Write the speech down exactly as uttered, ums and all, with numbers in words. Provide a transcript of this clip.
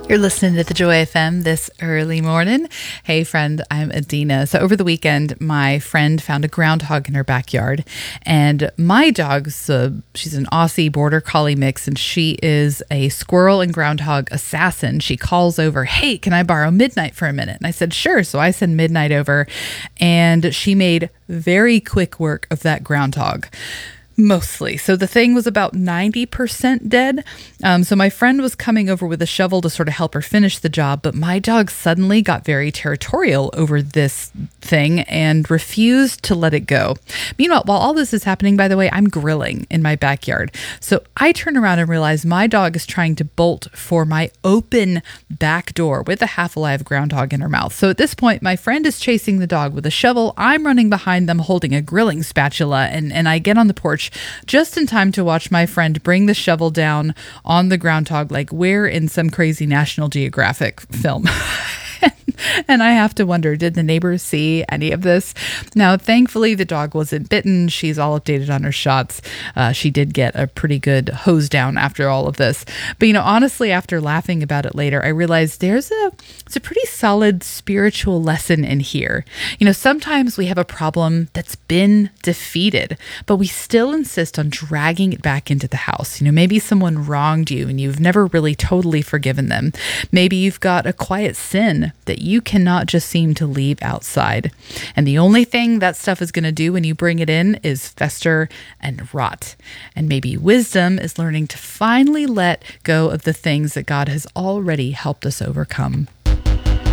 You're listening to the Joy F M this early morning. Hey, friend, I'm Adina. So over the weekend, my friend found a groundhog in her backyard, and my dog's uh, she's an Aussie Border Collie mix, and she is a squirrel and groundhog assassin. She calls over, "Hey, can I borrow Midnight for a minute?" And I said, "Sure." So I send Midnight over, and she made very quick work of that groundhog. Mostly. So the thing was about ninety percent dead. Um, so my friend was coming over with a shovel to sort of help her finish the job, but my dog suddenly got very territorial over this thing and refused to let it go. Meanwhile, while all this is happening, by the way, I'm grilling in my backyard. So I turn around and realize my dog is trying to bolt for my open back door with a half-alive groundhog in her mouth. So at this point, my friend is chasing the dog with a shovel. I'm running behind them holding a grilling spatula, and, and I get on the porch just in time to watch my friend bring the shovel down on the groundhog like we're in some crazy National Geographic film. And I have to wonder, did the neighbors see any of this? Now, thankfully, the dog wasn't bitten. She's all updated on her shots. Uh, she did get a pretty good hose down after all of this. But, you know, honestly, after laughing about it later, I realized there's a, it's a pretty solid spiritual lesson in here. You know, sometimes we have a problem that's been defeated, but we still insist on dragging it back into the house. You know, maybe someone wronged you and you've never really totally forgiven them. Maybe you've got a quiet sin that you cannot just seem to leave outside. And the only thing that stuff is going to do when you bring it in is fester and rot. And maybe wisdom is learning to finally let go of the things that God has already helped us overcome.